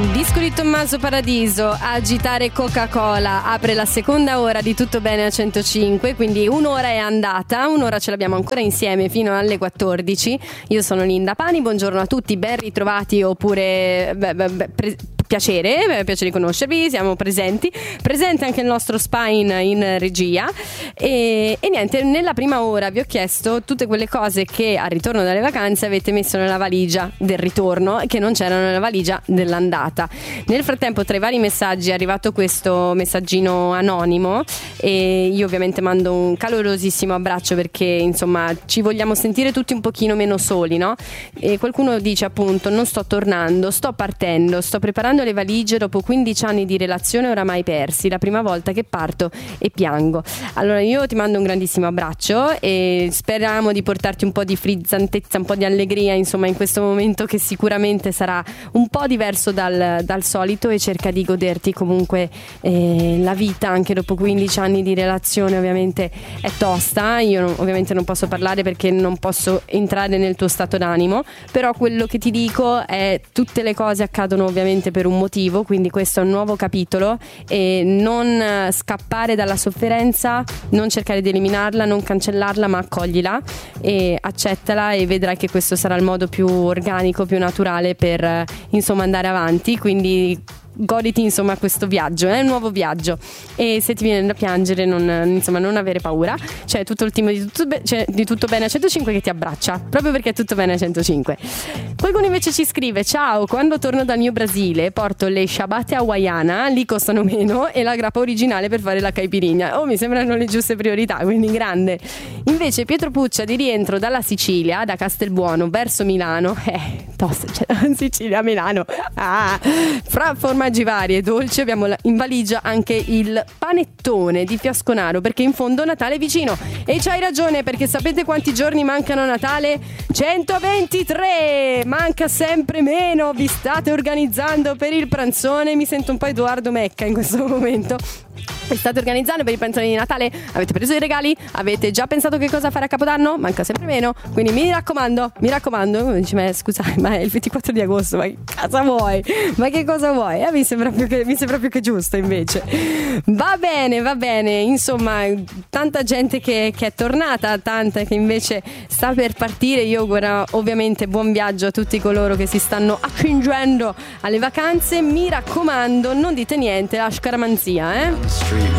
Disco di Tommaso Paradiso, Agitare Coca-Cola, apre la seconda ora di Tutto Bene a 105, quindi un'ora è andata, un'ora ce l'abbiamo ancora insieme fino alle 14. Io sono Linda Pani, buongiorno a tutti, ben ritrovati oppure piacere di conoscervi, siamo presente anche il nostro Spine in regia e niente, nella prima ora vi ho chiesto tutte quelle cose che al ritorno dalle vacanze avete messo nella valigia del ritorno che non c'erano nella valigia dell'andata. Nel frattempo tra i vari messaggi è arrivato questo messaggino anonimo e io ovviamente mando un calorosissimo abbraccio perché insomma ci vogliamo sentire tutti un pochino meno soli, no? E qualcuno dice appunto: non sto tornando, sto partendo, sto preparando le valigie dopo 15 anni di relazione oramai persi, la prima volta che parto e piango. Allora io ti mando un grandissimo abbraccio e speriamo di portarti un po' di frizzantezza, un po' di allegria insomma in questo momento che sicuramente sarà un po' diverso dal solito, e cerca di goderti comunque la vita anche dopo 15 anni di relazione. Ovviamente è tosta, io ovviamente non posso parlare perché non posso entrare nel tuo stato d'animo, però quello che ti dico è tutte le cose accadono ovviamente per un motivo, quindi questo è un nuovo capitolo e non scappare dalla sofferenza, non cercare di eliminarla, non cancellarla, ma accoglila e accettala e vedrai che questo sarà il modo più organico, più naturale per insomma andare avanti. Quindi goditi insomma questo viaggio, è un nuovo viaggio e se ti viene da piangere non avere paura, c'è tutto il team di tutto Bene a 105 che ti abbraccia proprio perché è tutto bene a 105. Qualcuno invece ci scrive: ciao, quando torno dal mio Brasile porto le ciabatte hawaiana, lì costano meno, e la grappa originale per fare la caipirinha. Mi sembrano le giuste priorità, quindi grande. Invece Pietro Puccia di rientro dalla Sicilia, da Castelbuono verso Milano, tosta, Sicilia a Milano, fra formaggi vari e dolci abbiamo in valigia anche il panettone di Fiasconaro perché in fondo Natale è vicino. E c'hai ragione, perché sapete quanti giorni mancano a Natale? 123! Manca sempre meno. Vi state organizzando per il pranzone? Mi sento un po' Edoardo Mecca in questo momento. Vi state organizzando per il pranzone di Natale? Avete preso i regali? Avete già pensato che cosa fare a Capodanno? Manca sempre meno, quindi mi raccomando. Dice: ma scusa, ma è il 24 di agosto, ma che cosa vuoi? Ma che cosa vuoi? Mi sembra più che giusto invece. Va bene, insomma, tanta gente che è tornata, tanta che invece sta per partire. Io auguro ovviamente buon viaggio a tutti coloro che si stanno accingendo alle vacanze. Mi raccomando, non dite niente, la scaramanzia,